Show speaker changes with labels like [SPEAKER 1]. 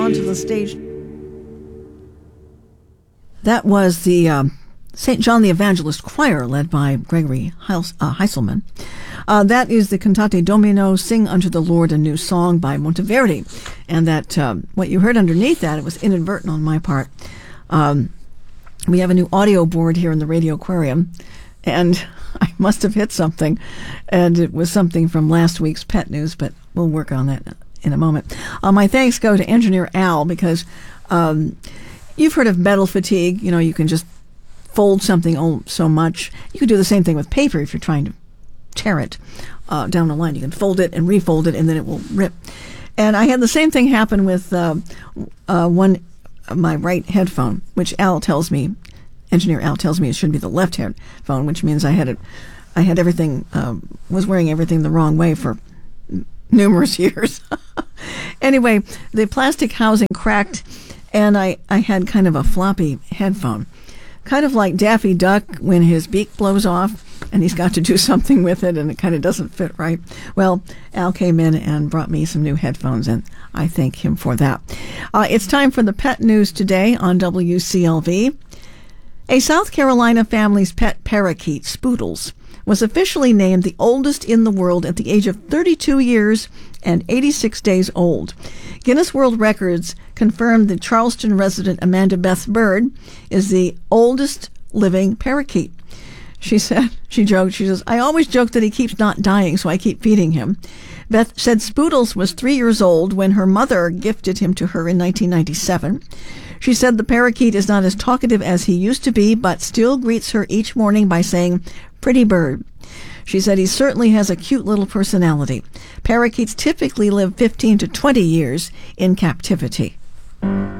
[SPEAKER 1] onto the stage. That was the St. John the Evangelist Choir, led by Gregory Heiselman. That is the Cantate Domino, Sing Unto the Lord a New Song by Monteverdi. And that what you heard underneath that, it was inadvertent on my part. We have a new audio board here in the Radio Aquarium, and I must have hit something, and it was something from last week's pet news, but we'll work on that in a moment. My thanks go to Engineer Al, because you've heard of metal fatigue. You know, you can just fold something so much. You could do the same thing with paper if you're trying to tear it down the line. You can fold it and refold it, and then it will rip. And I had the same thing happen with my right headphone, which Engineer Al tells me it should be the left headphone, which means I had everything, was wearing everything the wrong way for numerous years. Anyway, the plastic housing cracked, and I had kind of a floppy headphone. Kind of like Daffy Duck when his beak blows off and he's got to do something with it and it kind of doesn't fit right. Well, Al came in and brought me some new headphones, and I thank him for that. It's time for the pet news today on WCLV. A South Carolina family's pet parakeet, Spoodles, was officially named the oldest in the world at the age of 32 years and 86 days old. Guinness World Records confirmed that Charleston resident Amanda Beth Bird is the oldest living parakeet. She joked, she says, "I always joke that he keeps not dying, so I keep feeding him." Beth said Spoodles was 3 years old when her mother gifted him to her in 1997. She said the parakeet is not as talkative as he used to be, but still greets her each morning by saying, "Pretty bird." She said he certainly has a cute little personality. Parakeets typically live 15 to 20 years in captivity.